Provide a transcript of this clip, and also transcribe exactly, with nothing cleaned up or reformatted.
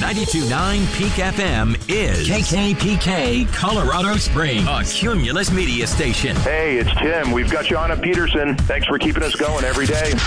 ninety-two point nine Peak F M is K K P K Colorado Springs, a Cumulus media station. Hey, it's Tim. We've got you on at Peterson. Thanks for keeping us going every day.